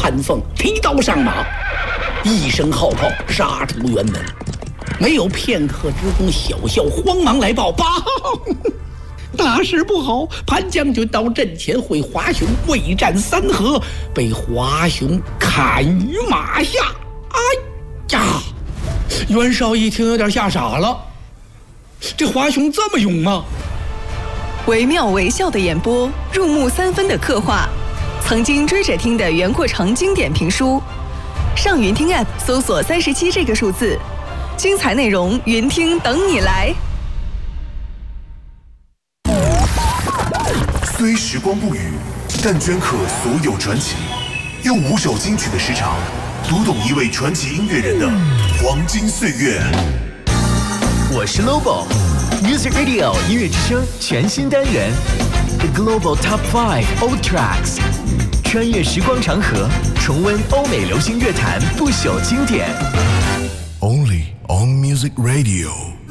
潘凤提刀上马，一声号炮杀出辕门。没有片刻之功，小校慌忙来报：报，大事不好！潘将军到阵前会华雄未战3合，被华雄砍于马下。哎呀！袁绍一听有点吓傻了，这华雄这么勇吗？ 惟妙惟肖的演播，入木3分的刻画，曾经追着听的袁阔成经典评书。上云听 App 搜索37这个数字，精彩内容云听等你来。 虽时光不语，但镌刻所有传奇。用5首金曲的时长，读懂一位传奇音乐人的黄金岁月。 我是 Lobo Music Radio 音乐之声全新单元 The Global Top 5 Old Tracks， 穿越时光长河，重温欧美流行乐坛不朽经典。 Only on Music Radio。